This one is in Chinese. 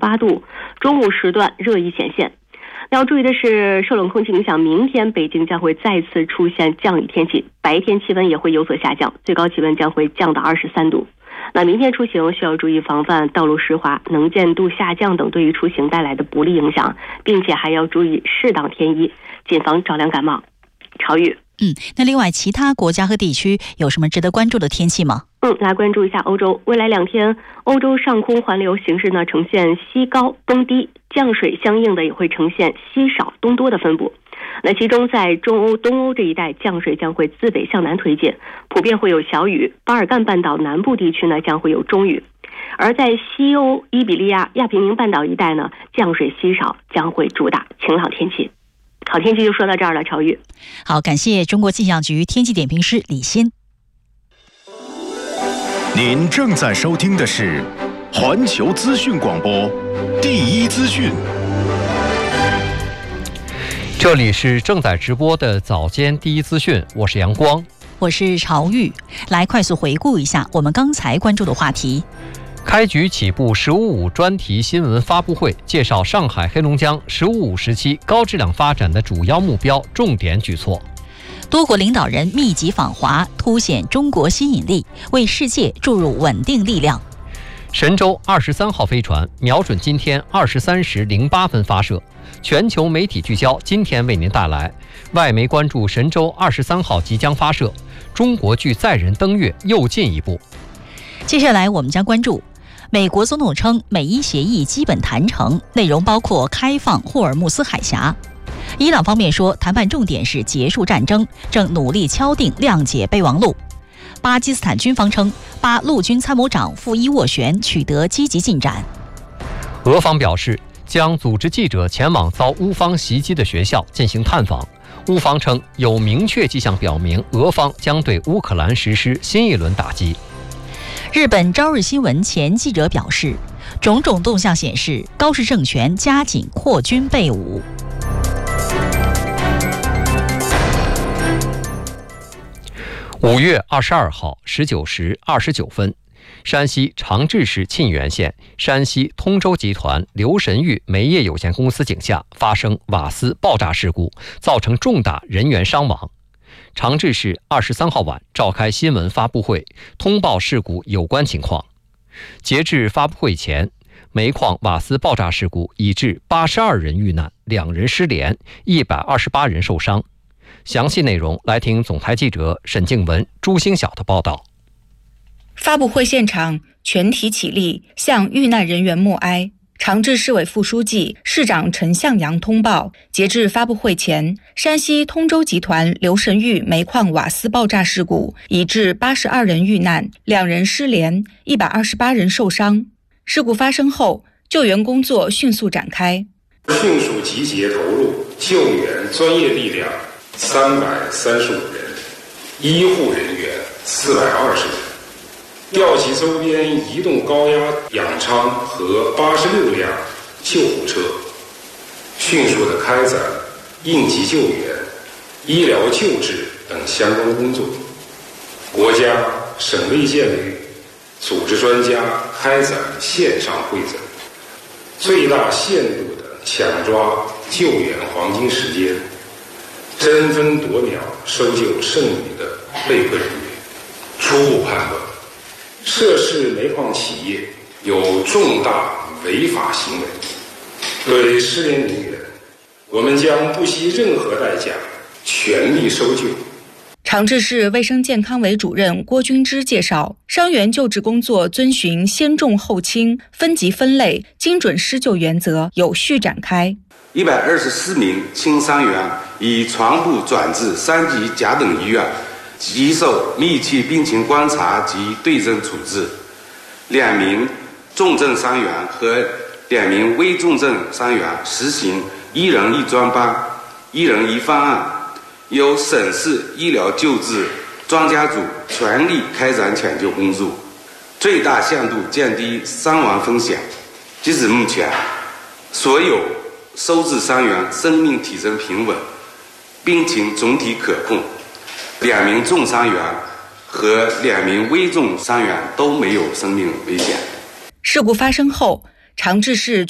28度，中午时段热意显现。要注意的是，受冷空气影响，明天北京将会再次出现降雨天气，白天气温也会有所下降，最高气温将会降到23度。那明天出行需要注意防范道路湿滑、能见度下降等对于出行带来的不利影响，并且还要注意适当添衣，谨防着凉感冒。朝雨。 那另外其他国家和地区有什么值得关注的天气吗？ 来关注一下欧洲。未来2天，欧洲上空环流形势呢呈现西高东低，降水相应的也会呈现西少东多的分布。那其中在中欧、东欧这一带，降水将会自北向南推进，普遍会有小雨。巴尔干半岛南部地区呢将会有中雨，而在西欧、伊比利亚、亚平宁半岛一带呢，降水稀少，将会主打晴朗天气。好，天气就说到这儿了，朝雨。 好，感谢中国气象局天气点评师李欣。 您正在收听的是环球资讯广播第一资讯。 这里是正在直播的早间第一资讯，我是阳光， 我是朝玉。来快速回顾一下我们刚才关注的话题。 开局起步“15+5”专题新闻发布会，介绍上海、黑龙江“15+5”时期高质量发展的主要目标、重点举措。 多国领导人密集访华，凸显中国吸引力，为世界注入稳定力量。 神舟23号飞船瞄准今天23时08分发射。全球媒体聚焦今天为您带来：外媒关注神舟23号即将发射，中国距载人登月又进一步。 接下来我们将关注美国总统称美伊协议基本谈成，内容包括开放霍尔木斯海峡。伊朗方面说，谈判重点是结束战争，正努力敲定谅解备忘录。巴基斯坦军方称，巴陆军参谋长傅伊斡旋取得积极进展。 俄方表示，将组织记者前往遭乌方袭击的学校进行探访。乌方称，有明确迹象表明，俄方将对乌克兰实施新一轮打击。 日本朝日新闻前记者表示，种种动向显示，高市政权加紧扩军备武。 5月22号19时29分，山西长治市沁源县山西通州集团刘神玉煤业有限公司井下发生瓦斯爆炸事故，造成重大人员伤亡。长治市23号晚召开新闻发布会，通报事故有关情况。截至发布会前，煤矿瓦斯爆炸事故已致82人遇难，2人失联，128人受伤。详细内容来听总台记者沈静文、朱星晓的报道。 发布会现场，全体起立向遇难人员默哀。长治市委副书记、市长陈向阳通报，截至发布会前，山西通州集团刘神玉煤矿瓦斯爆炸事故已致82人遇难，2人失联，128人受伤。事故发生后，救援工作迅速展开， 迅速集结投入救援专业力量335人，医护人员420人，调集周边移动高压氧舱和86辆救护车，迅速地开展应急救援、医疗救治等相关工作。国家、省卫健委组织专家开展线上会诊，最大限度地抢抓救援黄金时间，争分夺秒搜救剩余的被困人员。初步判断，涉事煤矿企业有重大违法行为，对失联人员，我们将不惜任何代价全力搜救。 长治市卫生健康委主任郭军之介绍，伤员救治工作遵循先重后轻、分级分类、精准施救原则，有序展开。 124名轻伤员已全部转至3级甲等医院接受密切病情观察及对症处置。2名重症伤员和2名危重症伤员实行1人1专班、1人1方案，由省市医疗救治专家组全力开展抢救工作，最大限度降低伤亡风险。截至目前，所有收治伤员生命体征平稳，病情总体可控，2名重伤员和2名危重伤员都没有生命危险。 事故发生后，长治市